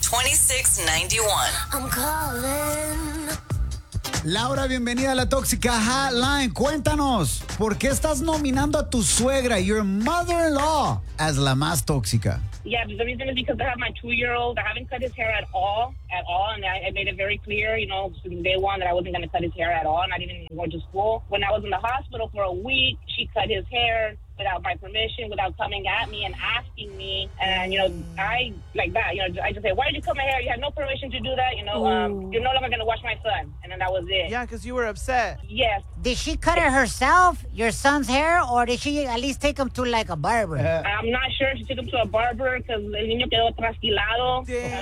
2691. I'm calling. Laura, bienvenida a La Tóxica Hotline. Cuéntanos, ¿por qué estás nominando a tu suegra, your mother-in-law, as la más tóxica? Yeah, the reason is because I have my 2-year-old. I haven't cut his hair at all. And I made it very clear, from day one that I wasn't going to cut his hair at all, not even going to school. When I was in the hospital for a week, she cut his hair without my permission, without coming at me and asking me. And, I, like that, I just say, why did you cut my hair? You had no permission to do that. You're no longer going to watch my son. And then that was it. Yeah, because you were upset. Yes. Did she cut it herself, your son's hair, or did she at least take him to like a barber? I'm not sure if she took him to a barber because el niño quedó trasquilado.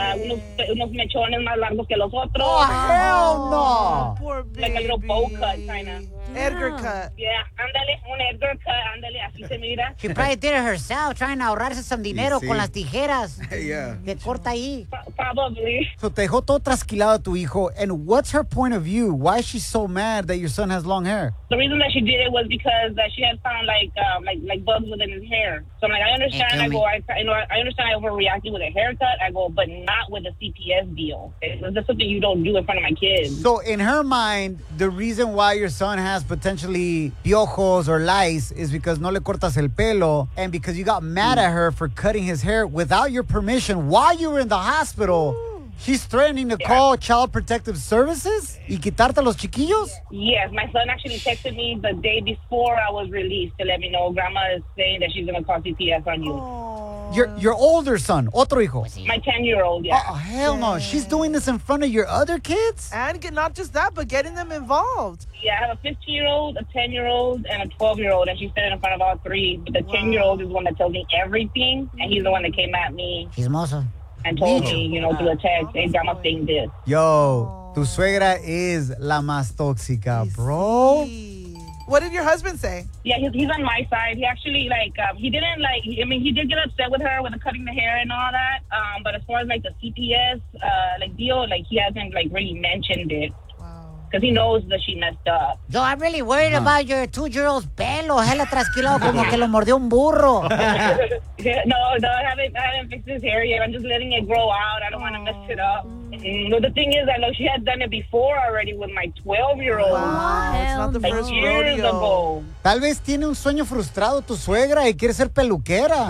Unos mechones más largos que los otros. Oh, hell no. Poor baby. Like a little bow cut, kind of. Edgar cut. Yeah, ándale, un Edgar cut, ándale, así se mira. She probably did it herself, trying to ahorrarse some dinero con las tijeras. Yeah. Que corta ahí. Probably. So te dejó todo trasquilado a tu hijo. And what's her point of view? Why is she so mad that your son has long hair? The reason that she did it was because that she had found like bugs within his hair. So I'm like, I understand. I understand I overreacted with a haircut. I go, but not with a CPS deal. That's something you don't do in front of my kids. So in her mind, the reason why your son has potentially piojos or lice is because no le cortas el pelo, and because you got mad at her for cutting his hair without your permission while you were in the hospital. She's threatening to call Child Protective Services y quitarte los chiquillos? Yes, my son actually texted me the day before I was released to let me know Grandma is saying that she's going to call CPS on you. Your older son, otro hijo. My 10-year-old, yeah. Oh, hell no. She's doing this in front of your other kids? And not just that, but getting them involved. Yeah, I have a 15-year-old, a 10-year-old, and a 12-year-old, and she's standing in front of all three. But the 10-year-old is the one that tells me everything, and he's the one that came at me. Chismoso. And told me, through a text, hey, Grandma's saying this. Yo, tu suegra is la más tóxica, bro. What did your husband say? Yeah, he's on my side. He actually, he did get upset with her with cutting the hair and all that. But as far as, the CPS, deal, he hasn't, really mentioned it. Because he knows that she messed up. Yo, I'm really worried about your 2-year-old's pelo. Hella trasquilado como que lo mordió un burro. No, I haven't fixed his hair yet. I'm just letting it grow out. I don't want to mess it up. But the thing is, I know she had done it before already with my 12-year-old. Wow, it's not the first years rodeo. ago. Tal vez tiene un sueño frustrado tu suegra y quiere ser peluquera.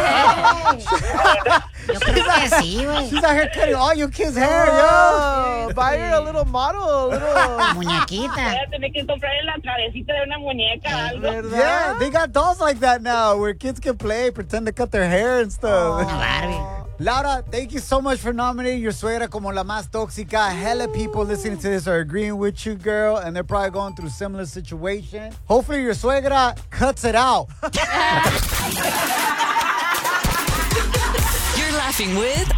Yo creo que sí, güey. She's out here cutting all your kids' hair, yo. Buy her a little model, a little muñequita. Voy a tener que comprarle la cabecita de una muñeca, algo. ¿Verdad? Yeah, they got dolls like that now where kids can play, pretend to cut their hair and stuff. Laura, thank you so much for nominating your suegra como la más tóxica. Hella people listening to this are agreeing with you, girl, and they're probably going through similar situation. Hopefully your suegra cuts it out. You're laughing with